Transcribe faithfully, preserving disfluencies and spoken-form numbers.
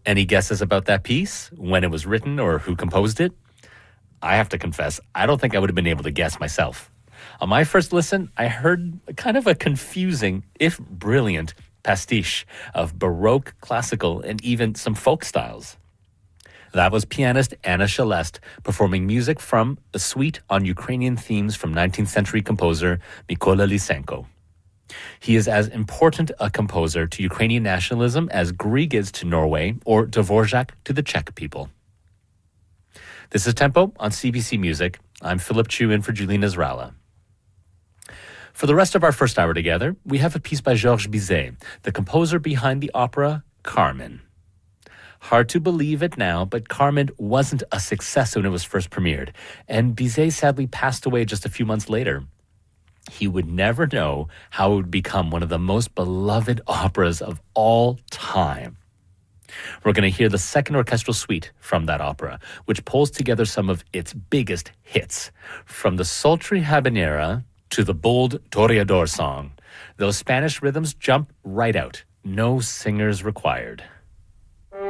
Any guesses about that piece, when it was written or who composed it? I have to confess, I don't think I would have been able to guess myself. On my first listen, I heard kind of a confusing, if brilliant, pastiche of Baroque, classical, and even some folk styles. That was pianist Anna Shelest performing music from a suite on Ukrainian themes from nineteenth century composer Mykola Lysenko. He is as important a composer to Ukrainian nationalism as Grieg is to Norway or Dvorak to the Czech people. This is Tempo on C B C Music. I'm Philip Chu in for Julina Zrala. For the rest of our first hour together, we have a piece by Georges Bizet, the composer behind the opera Carmen. Hard to believe it now, but Carmen wasn't a success when it was first premiered, and Bizet sadly passed away just a few months later. He would never know how it would become one of the most beloved operas of all time. We're going to hear the second orchestral suite from that opera, which pulls together some of its biggest hits, from the sultry habanera to the bold toreador song. Those Spanish rhythms jump right out. No singers required.